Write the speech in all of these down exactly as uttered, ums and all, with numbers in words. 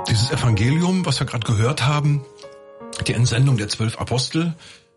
Dieses Evangelium, was wir gerade gehört haben, die Entsendung der zwölf Apostel,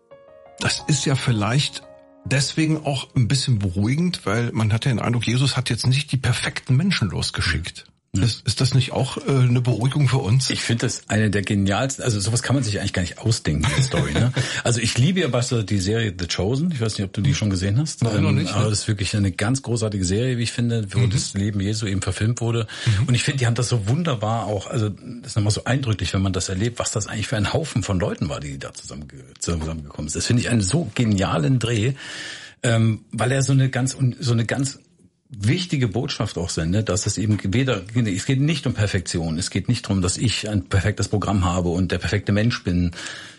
das ist ja vielleicht deswegen auch ein bisschen beruhigend, weil man hat ja den Eindruck, Jesus hat jetzt nicht die perfekten Menschen losgeschickt. Ist, ist das nicht auch äh, eine Beruhigung für uns? Ich finde das eine der genialsten, also sowas kann man sich eigentlich gar nicht ausdenken, die Story. Ne? Also ich liebe ja was die Serie The Chosen, ich weiß nicht, ob du die schon gesehen hast. Nein, ähm, noch nicht. Aber das ist wirklich eine ganz großartige Serie, wie ich finde, wo mhm. das Leben Jesu eben verfilmt wurde. Mhm. Und ich finde, die haben das so wunderbar auch, also das ist nochmal so eindrücklich, wenn man das erlebt, was das eigentlich für ein Haufen von Leuten war, die da zusammen, zusammengekommen sind. Das finde ich einen so genialen Dreh, ähm, weil er so eine ganz, so eine ganz wichtige Botschaft auch sendet, dass es eben weder, es geht nicht um Perfektion, es geht nicht darum, dass ich ein perfektes Programm habe und der perfekte Mensch bin,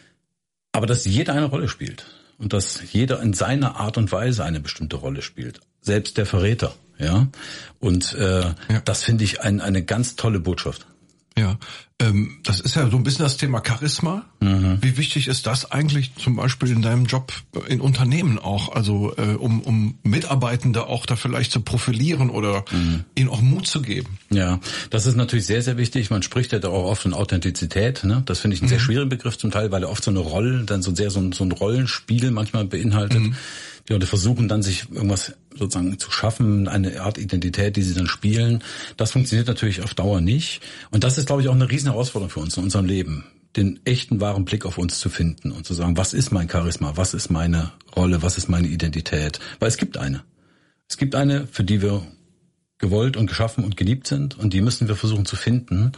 aber dass jeder eine Rolle spielt und dass jeder in seiner Art und Weise eine bestimmte Rolle spielt, selbst der Verräter, ja, und äh, ja. das finde ich ein, eine ganz tolle Botschaft. Ja, ähm, das ist ja so ein bisschen das Thema Charisma. Mhm. Wie wichtig ist das eigentlich zum Beispiel in deinem Job in Unternehmen auch? Also äh, um, um Mitarbeitende auch da vielleicht zu profilieren oder mhm. ihnen auch Mut zu geben. Ja, das ist natürlich sehr, sehr wichtig. Man spricht ja da auch oft von Authentizität. Ne? Das finde ich einen mhm. sehr schwierigen Begriff zum Teil, weil er oft so eine Rolle, dann so sehr so ein, so ein Rollenspiel manchmal beinhaltet. Mhm. Die Leute versuchen dann, sich irgendwas sozusagen zu schaffen, eine Art Identität, die sie dann spielen. Das funktioniert natürlich auf Dauer nicht. Und das ist, glaube ich, auch eine riesen Herausforderung für uns in unserem Leben, den echten, wahren Blick auf uns zu finden und zu sagen, was ist mein Charisma, was ist meine Rolle, was ist meine Identität? Weil es gibt eine. Es gibt eine, für die wir gewollt und geschaffen und geliebt sind und die müssen wir versuchen zu finden.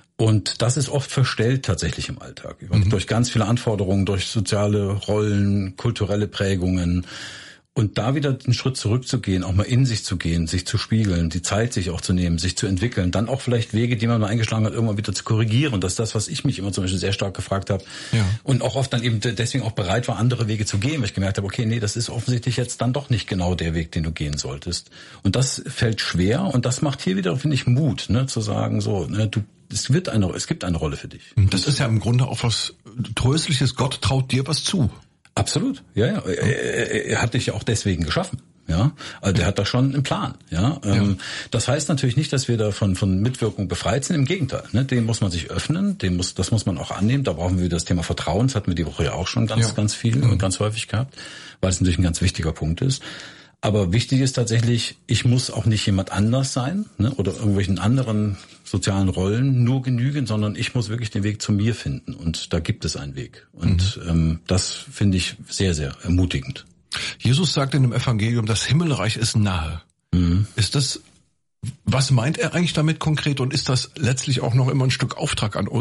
Und das ist oft verstellt tatsächlich im Alltag. Mhm. Durch ganz viele Anforderungen, durch soziale Rollen, kulturelle Prägungen. Und da wieder einen Schritt zurückzugehen, auch mal in sich zu gehen, sich zu spiegeln, die Zeit sich auch zu nehmen, sich zu entwickeln, dann auch vielleicht Wege, die man mal eingeschlagen hat, irgendwann wieder zu korrigieren. Und das ist das, was ich mich immer zum Beispiel sehr stark gefragt habe. Ja. Und auch oft dann eben deswegen auch bereit war, andere Wege zu gehen, weil ich gemerkt habe, okay, nee, das ist offensichtlich jetzt dann doch nicht genau der Weg, den du gehen solltest. Und das fällt schwer und das macht hier wieder, finde ich, Mut, ne, zu sagen, so, ne, du, es wird eine, es gibt eine Rolle für dich. Das ist ja im Grunde auch was Tröstliches. Gott traut dir was zu. Absolut, ja, ja. Er, er hat dich ja auch deswegen geschaffen, ja. Also der hat da schon einen Plan, ja. ja. Das heißt natürlich nicht, dass wir da von, von Mitwirkung befreit sind. Im Gegenteil, ne. Dem muss man sich öffnen, dem muss, das muss man auch annehmen. Da brauchen wir das Thema Vertrauen. Das hatten wir die Woche ja auch schon ganz, ja. ganz viel und ganz häufig gehabt, weil es natürlich ein ganz wichtiger Punkt ist. Aber wichtig ist tatsächlich, ich muss auch nicht jemand anders sein, ne, oder irgendwelchen anderen sozialen Rollen nur genügen, sondern ich muss wirklich den Weg zu mir finden. Und da gibt es einen Weg. Und mhm. ähm, das finde ich sehr, sehr ermutigend. Jesus sagt in dem Evangelium, das Himmelreich ist nahe. Mhm. Ist das, was meint er eigentlich damit konkret? Und ist das letztlich auch noch immer ein Stück Auftrag an uns?